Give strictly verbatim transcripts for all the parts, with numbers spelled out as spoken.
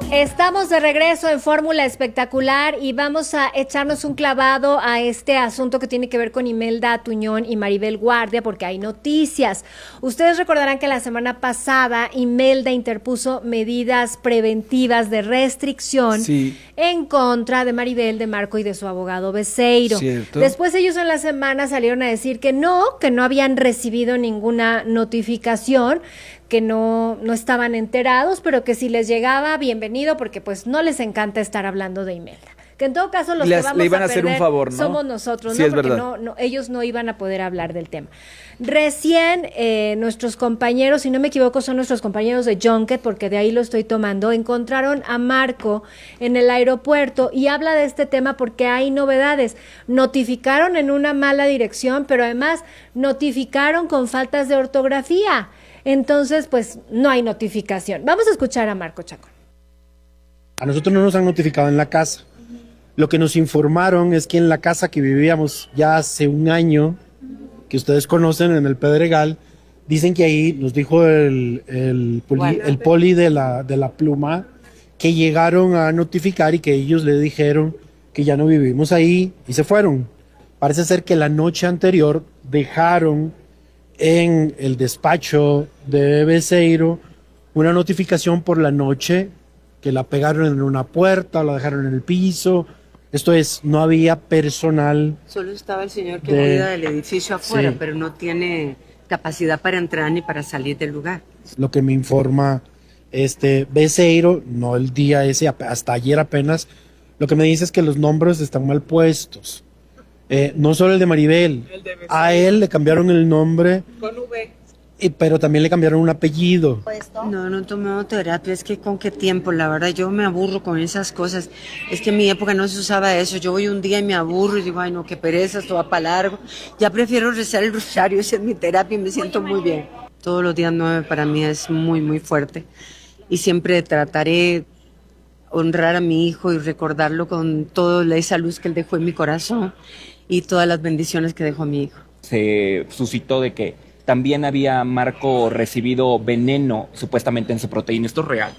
Estamos de regreso en Fórmula Espectacular y vamos a echarnos un clavado a este asunto que tiene que ver con Imelda Tuñón y Maribel Guardia, porque hay noticias. Ustedes recordarán que la semana pasada Imelda interpuso medidas preventivas de restricción sí. en contra de Maribel, de Marco y de su abogado Beceiro. Cierto. Después ellos en la semana salieron a decir que no, que no habían recibido ninguna notificación, que no, no estaban enterados, pero que si les llegaba, bienvenido, porque pues no les encanta estar hablando de Imelda. Que en todo caso los Les, que vamos le iban a, a hacer perder un favor, ¿no? somos nosotros, sí, ¿no? Es porque verdad. no, no, ellos no iban a poder hablar del tema. Recién eh, nuestros compañeros, si no me equivoco, son nuestros compañeros de Junket, porque de ahí lo estoy tomando, encontraron a Marco en el aeropuerto y habla de este tema porque hay novedades. Notificaron en una mala dirección, pero además notificaron con faltas de ortografía. Entonces, pues, no hay notificación. Vamos a escuchar a Marco Chacón. A nosotros no nos han notificado en la casa. Lo que nos informaron es que en la casa que vivíamos ya hace un año, que ustedes conocen, en el Pedregal, dicen que ahí nos dijo el, el, poli, el poli de la, de la pluma que llegaron a notificar y que ellos le dijeron que ya no vivimos ahí y se fueron. Parece ser que la noche anterior dejaron en el despacho de Beceiro una notificación por la noche que la pegaron en una puerta, la dejaron en el piso. Esto es, no había personal. Solo estaba el señor que de... cuida del edificio afuera, sí. pero no tiene capacidad para entrar ni para salir del lugar. Lo que me informa este Beceiro, no el día ese, hasta ayer apenas, lo que me dice es que los nombres están mal puestos. Eh, no solo el de Maribel, el de a él le cambiaron el nombre, con V. Y, pero también le cambiaron un apellido. No, no he tomado terapia, es que con qué tiempo, la verdad, yo me aburro con esas cosas. Es que en mi época no se usaba eso, yo voy un día y me aburro y digo, ay no, qué pereza, esto va para largo. Ya prefiero rezar el rosario, esa es mi terapia y me siento muy bien. Todos los días nueve para mí es muy, muy fuerte. Y siempre trataré honrar a mi hijo y recordarlo con toda esa luz que él dejó en mi corazón y todas las bendiciones que dejó a mi hijo. Se suscitó de que también había Marco recibido veneno supuestamente en su proteína. ¿Esto es real?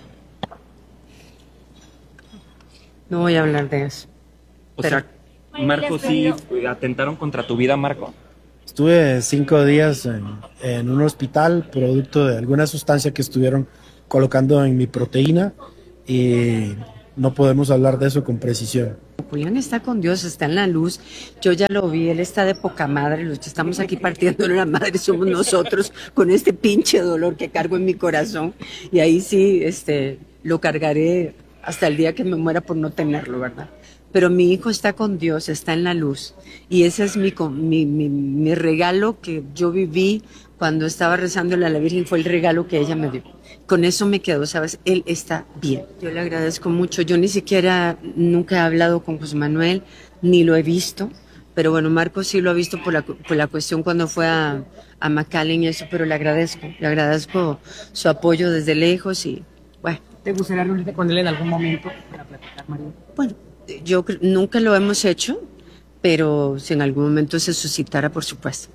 No voy a hablar de eso. O pero... sea, Marco, sí atentaron contra tu vida, Marco. Estuve cinco días en, en un hospital producto de alguna sustancia que estuvieron colocando en mi proteína y no podemos hablar de eso con precisión. Julián está con Dios, está en la luz, yo ya lo vi, él está de poca madre, los que estamos aquí partiendo la madre somos nosotros con este pinche dolor que cargo en mi corazón y ahí sí este, lo cargaré hasta el día que me muera por no tenerlo, ¿verdad? Pero mi hijo está con Dios, está en la luz y ese es mi, mi, mi, mi regalo que yo viví cuando estaba rezándole a la Virgen, fue el regalo que ella me dio. Con eso me quedo, ¿sabes? Él está bien. Yo le agradezco mucho. Yo ni siquiera nunca he hablado con José Manuel, ni lo he visto. Pero bueno, Marco sí lo ha visto por la, por la cuestión cuando fue a, a McAllen y eso, pero le agradezco. Le agradezco su apoyo desde lejos y bueno. ¿Te gustaría reunirte con él en algún momento para platicar, María? Bueno, yo nunca lo hemos hecho, pero si en algún momento se suscitara, por supuesto.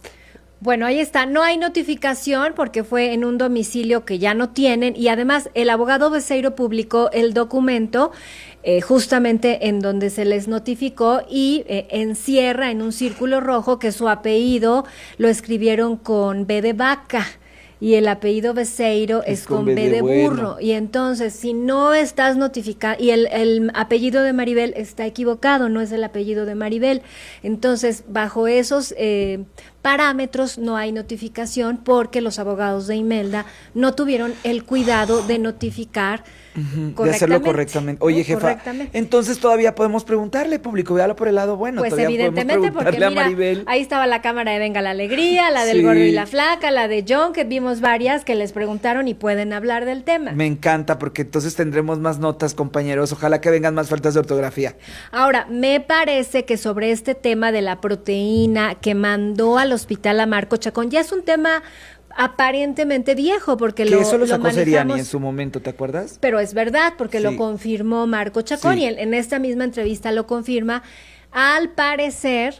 Bueno, ahí está, no hay notificación porque fue en un domicilio que ya no tienen y además el abogado Beceiro publicó el documento eh, justamente en donde se les notificó y eh, encierra en un círculo rojo que su apellido lo escribieron con B de vaca. Y el apellido Beceiro es, es con, con B de, de burro. Bueno. Y entonces, si no estás notificado, y el, el apellido de Maribel está equivocado, no es el apellido de Maribel. Entonces, bajo esos eh, parámetros no hay notificación porque los abogados de Imelda no tuvieron el cuidado de notificar uh-huh, de hacerlo correctamente. Oye, ¿no? Jefa, correctamente. Entonces todavía podemos preguntarle, público, véalo por el lado bueno. Pues evidentemente, porque mira, ahí estaba la cámara de Venga la Alegría, la del sí. Gordo y la Flaca, la de John, que vimos varias que les preguntaron y pueden hablar del tema. Me encanta, porque entonces tendremos más notas, compañeros. Ojalá que vengan más faltas de ortografía. Ahora, me parece que sobre este tema de la proteína que mandó al hospital a Marco Chacón, ya es un tema aparentemente viejo, porque que lo eso lo sacó Seriani manejamos en su momento, ¿te acuerdas? Pero es verdad, porque sí. lo confirmó Marco Chacón, sí. y en, en esta misma entrevista lo confirma. Al parecer,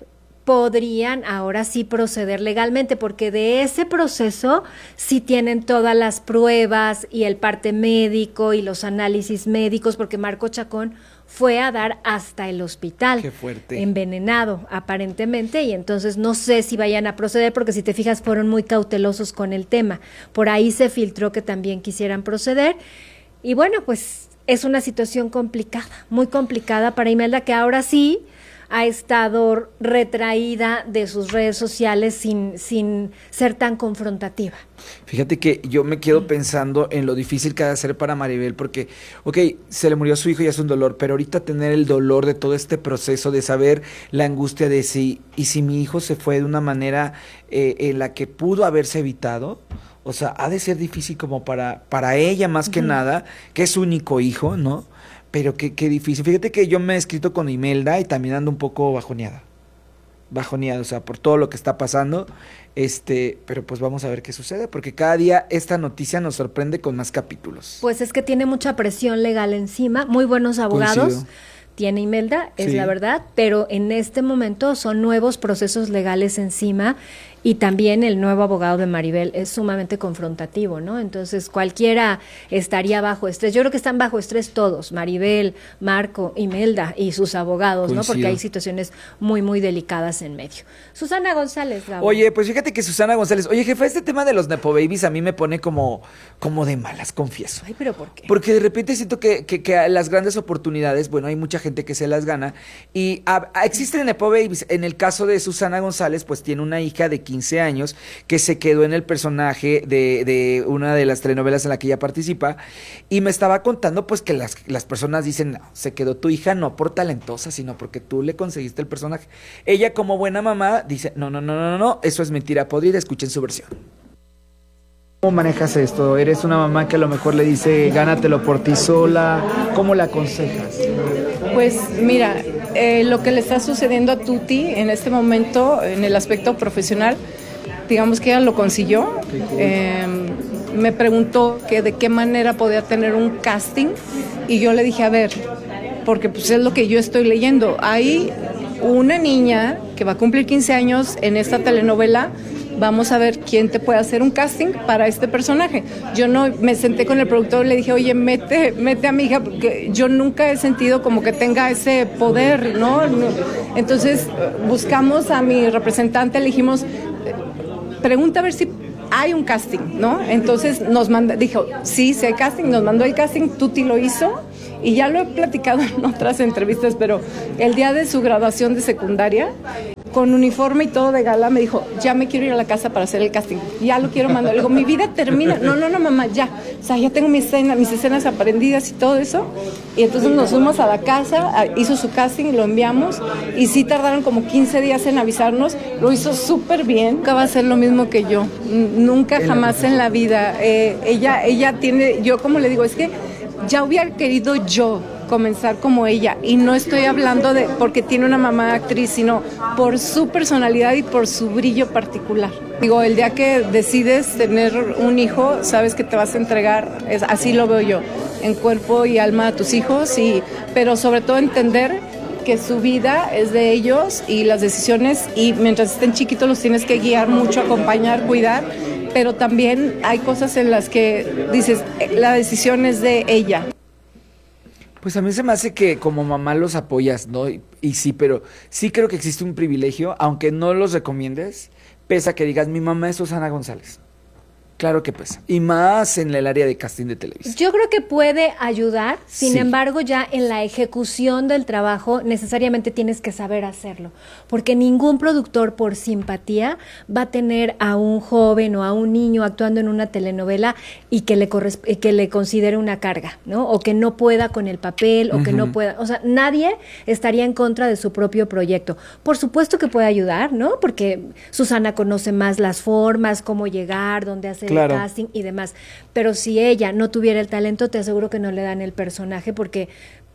podrían ahora sí proceder legalmente, porque de ese proceso sí tienen todas las pruebas y el parte médico y los análisis médicos, porque Marco Chacón fue a dar hasta el hospital. Qué fuerte. Envenenado, aparentemente, y entonces no sé si vayan a proceder, porque si te fijas fueron muy cautelosos con el tema. Por ahí se filtró que también quisieran proceder. Y bueno, pues es una situación complicada, muy complicada para Imelda, que ahora sí ha estado retraída de sus redes sociales sin, sin ser tan confrontativa. Fíjate que yo me quedo pensando en lo difícil que ha de ser para Maribel, porque, ok, se le murió a su hijo y es un dolor, pero ahorita tener el dolor de todo este proceso, de saber la angustia de si, y si mi hijo se fue de una manera eh, en la que pudo haberse evitado, o sea, ha de ser difícil como para, para ella más que uh-huh. nada, que es su único hijo, ¿no? Pero qué, qué difícil. Fíjate que yo me he escrito con Imelda y también ando un poco bajoneada. Bajoneada, o sea, por todo lo que está pasando. Este, pero pues vamos a ver qué sucede, porque cada día esta noticia nos sorprende con más capítulos. Pues es que tiene mucha presión legal encima, muy buenos abogados. Coincido. Tiene Imelda, es sí. la verdad, pero en este momento son nuevos procesos legales encima y también el nuevo abogado de Maribel es sumamente confrontativo, ¿no? Entonces cualquiera estaría bajo estrés. Yo creo que están bajo estrés todos, Maribel, Marco, Imelda y sus abogados, Coincido. ¿no? Porque hay situaciones muy, muy delicadas en medio. Susana González, Gabo. Oye, pues fíjate que Susana González, oye, jefa, este tema de los Nepo Babies a mí me pone como, como de malas, confieso. Ay, ¿pero por qué? Porque de repente siento que, que, que las grandes oportunidades, bueno, hay mucha gente que se las gana y a, a, existen Nepo Babies. En el caso de Susana González, pues tiene una hija de quince años que se quedó en el personaje de, de una de las telenovelas en la que ella participa y me estaba contando pues que las, las personas dicen, no, se quedó tu hija no por talentosa, sino porque tú le conseguiste el personaje. Ella como buena mamá dice, no, no, no, no, no, eso es mentira podrida, escuchen su versión. ¿Cómo manejas esto? ¿Eres una mamá que a lo mejor le dice, gánatelo por ti sola? ¿Cómo la aconsejas? Pues mira, eh, lo que le está sucediendo a Tuti en este momento, en el aspecto profesional, digamos que ella lo consiguió. Eh, me preguntó que de qué manera podía tener un casting y yo le dije, a ver, porque pues es lo que yo estoy leyendo. Hay una niña que va a cumplir quince años en esta telenovela. Vamos a ver quién te puede hacer un casting para este personaje. Yo no me senté con el productor y le dije, oye, mete, mete a mi hija, porque yo nunca he sentido como que tenga ese poder, ¿no? Entonces buscamos a mi representante, le dijimos, pregunta a ver si hay un casting, ¿no? Entonces nos manda, dijo, sí, sí hay casting, nos mandó el casting, Tuti lo hizo. Y ya lo he platicado en otras entrevistas, pero el día de su graduación de secundaria, con uniforme y todo de gala, me dijo, ya me quiero ir a la casa para hacer el casting, ya lo quiero mandar. Le digo, mi vida termina. No, no, no, mamá, ya. O sea, ya tengo mi escena, mis escenas aprendidas y todo eso. Y entonces nos fuimos a la casa, hizo su casting, lo enviamos, y sí tardaron como quince días en avisarnos. Lo hizo súper bien. Nunca va a ser lo mismo que yo. Nunca, jamás en la vida. Eh, ella, ella tiene, yo como le digo, es que ya hubiera querido yo comenzar como ella, y no estoy hablando de porque tiene una mamá actriz, sino por su personalidad y por su brillo particular. Digo, el día que decides tener un hijo, sabes que te vas a entregar, es, así lo veo yo, en cuerpo y alma a tus hijos, y pero sobre todo entender que su vida es de ellos y las decisiones, y mientras estén chiquitos los tienes que guiar mucho, acompañar, cuidar, pero también hay cosas en las que dices, la decisión es de ella. Pues a mí se me hace que como mamá los apoyas, ¿no? Y, y sí, pero sí creo que existe un privilegio, aunque no los recomiendes, pese a que digas, mi mamá es Susana González. Claro que pesa. Y más en el área de casting de televisión. Yo creo que puede ayudar, sin sí. embargo, ya en la ejecución del trabajo necesariamente tienes que saber hacerlo, porque ningún productor por simpatía va a tener a un joven o a un niño actuando en una telenovela y que le corresp- que le considere una carga, ¿no? O que no pueda con el papel, o uh-huh. que no pueda, o sea, nadie estaría en contra de su propio proyecto. Por supuesto que puede ayudar, ¿no? Porque Susana conoce más las formas, cómo llegar, dónde hacer claro. el casting y demás, pero si ella no tuviera el talento, te aseguro que no le dan el personaje, porque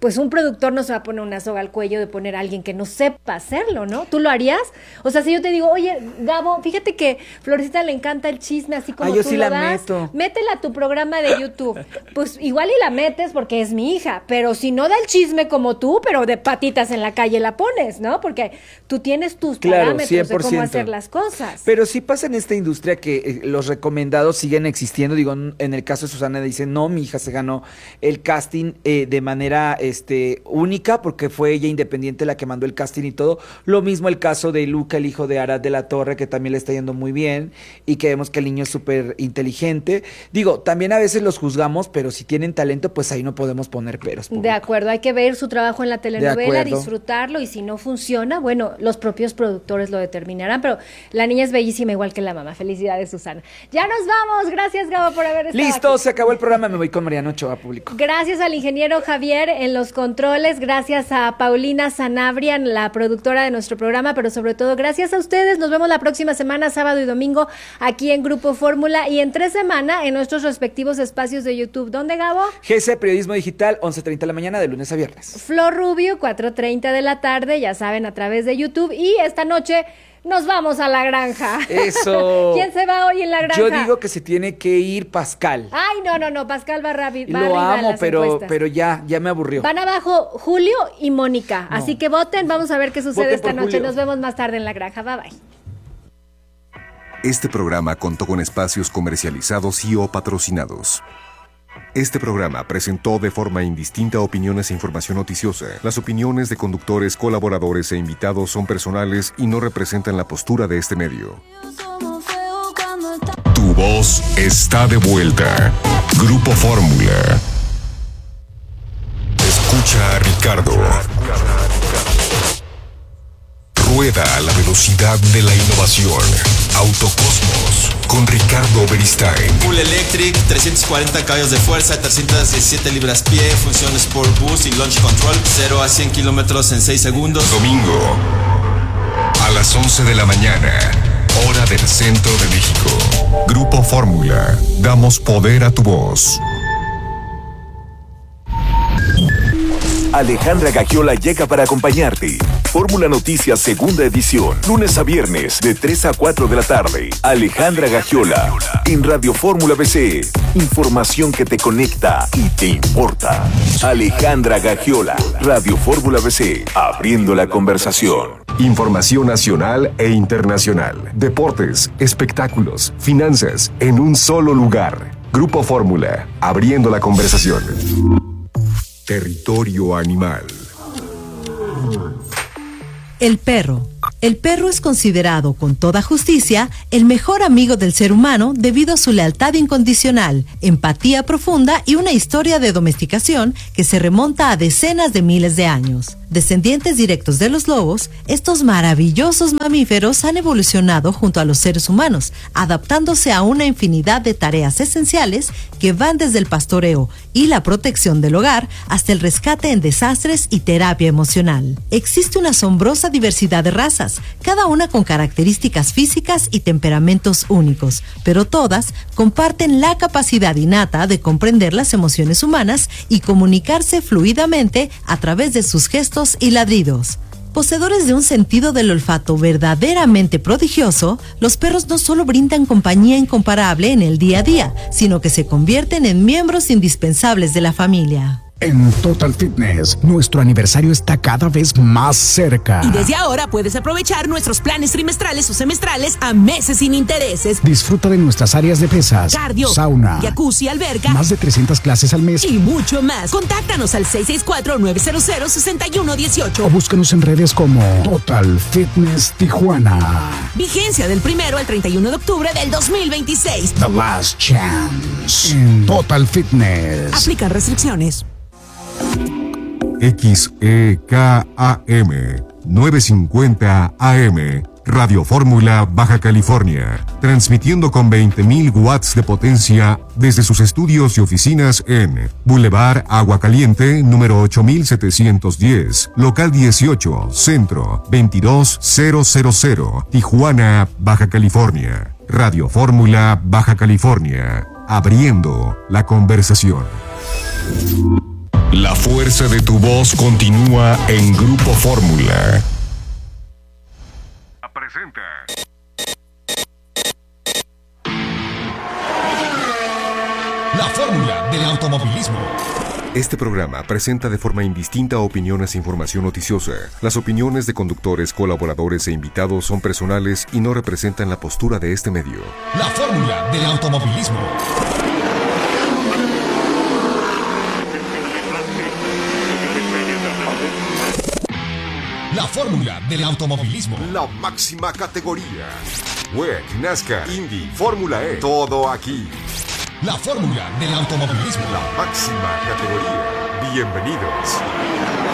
pues un productor no se va a poner una soga al cuello de poner a alguien que no sepa hacerlo, ¿no? ¿Tú lo harías? O sea, si yo te digo, oye, Gabo, fíjate que Florecita le encanta el chisme así como ah, yo tú sí lo la das, meto. métela a tu programa de YouTube. Pues igual y la metes porque es mi hija, pero si no da el chisme como tú, pero de patitas en la calle la pones, ¿no? Porque tú tienes tus Claro, parámetros cien por de ciento. cómo hacer las cosas. Pero sí pasa en esta industria que eh, los recomendados siguen existiendo. Digo, en el caso de Susana dice, no, mi hija se ganó el casting eh, de manera este, única porque fue ella independiente la que mandó el casting y todo. Lo mismo el caso de Luca, el hijo de Arad de la Torre, que también le está yendo muy bien y que vemos que el niño es súper inteligente. Digo, también a veces los juzgamos, pero si tienen talento, pues ahí no podemos poner peros. Público. De acuerdo, hay que ver su trabajo en la telenovela, acuerdo. disfrutarlo y si no funciona, bueno, los propios productores lo determinarán, pero la niña es bellísima igual que la mamá. Felicidades, Susana. Ya nos vamos, gracias Gabo por haber estado Listo, aquí. Se acabó el programa, me voy con Mariano Ochoa, público. Gracias al ingeniero Javier en los controles, gracias a Paulina Sanabria, la productora de nuestro programa, pero sobre todo gracias a ustedes. Nos vemos la próxima semana, sábado y domingo, aquí en Grupo Fórmula y en tres semanas en nuestros respectivos espacios de YouTube. ¿Dónde, Gabo? G C Periodismo Digital, once treinta de la mañana, de lunes a viernes. Flor Rubio, cuatro treinta de la tarde, ya saben, a través de YouTube. Y esta noche nos vamos a la granja. Eso. ¿Quién se va hoy en la granja? Yo digo que se tiene que ir Pascal. Ay, no, no, no, Pascal va rápido. Lo amo, pero, pero ya, ya me aburrió. Van abajo Julio y Mónica. No. Así que voten, vamos a ver qué sucede Voten esta por noche. Julio. Nos vemos más tarde en la granja. Bye bye. Este programa contó con espacios comercializados y o patrocinados. Este programa presentó de forma indistinta opiniones e información noticiosa. Las opiniones de conductores, colaboradores e invitados son personales y no representan la postura de este medio. Tu voz está de vuelta. Grupo Fórmula. Escucha a Ricardo. Rueda a la velocidad de la innovación. Autocosmos con Ricardo Beristain. Full Electric, trescientos cuarenta caballos de fuerza, trescientas diecisiete libras-pie, función Sport Boost y Launch Control, cero a cien kilómetros en seis segundos. Domingo, a las once de la mañana, hora del centro de México. Grupo Fórmula, damos poder a tu voz. Alejandra Gagiola llega para acompañarte. Fórmula Noticias segunda edición, lunes a viernes de tres a cuatro de la tarde. Alejandra Gagiola en Radio Fórmula B C. Información que te conecta y te importa. Alejandra Gagiola, Radio Fórmula B C, abriendo la conversación. Información nacional e internacional. Deportes, espectáculos, finanzas, en un solo lugar. Grupo Fórmula, abriendo la conversación. Territorio animal. El perro. El perro es considerado con toda justicia el mejor amigo del ser humano debido a su lealtad incondicional, empatía profunda y una historia de domesticación que se remonta a decenas de miles de años. Descendientes directos de los lobos, estos maravillosos mamíferos han evolucionado junto a los seres humanos, adaptándose a una infinidad de tareas esenciales que van desde el pastoreo y la protección del hogar hasta el rescate en desastres y terapia emocional. Existe una asombrosa diversidad de razas, cada una con características físicas y temperamentos únicos, pero todas comparten la capacidad innata de comprender las emociones humanas y comunicarse fluidamente a través de sus gestos y ladridos. Poseedores de un sentido del olfato verdaderamente prodigioso, los perros no solo brindan compañía incomparable en el día a día, sino que se convierten en miembros indispensables de la familia. En Total Fitness, nuestro aniversario está cada vez más cerca. Y desde ahora puedes aprovechar nuestros planes trimestrales o semestrales a meses sin intereses. Disfruta de nuestras áreas de pesas, cardio, sauna, jacuzzi, alberca, más de trescientas clases al mes y mucho más. Contáctanos al seis seis cuatro, nueve cero cero, seis uno uno ocho o búscanos en redes como Total Fitness Tijuana. Vigencia del primero al treinta y uno de octubre del dos mil veintiséis. The Last Chance en Total Fitness. Aplican restricciones. X E K A M novecientos cincuenta A M Radio Fórmula Baja California, transmitiendo con veinte mil watts de potencia desde sus estudios y oficinas en Boulevard Agua Caliente, número ocho mil setecientos diez, local dieciocho, centro veintidós mil, Tijuana, Baja California. Radio Fórmula Baja California, abriendo la conversación. La La fuerza de tu voz continúa en Grupo Fórmula. Presenta. La fórmula del automovilismo. Este programa presenta de forma indistinta opiniones e información noticiosa. Las opiniones de conductores, colaboradores e invitados son personales y no representan la postura de este medio. La fórmula del automovilismo. La fórmula del automovilismo. La máxima categoría. W E C, NASCAR, Indy, Fórmula E. Todo aquí. La fórmula del automovilismo. La máxima categoría. Bienvenidos.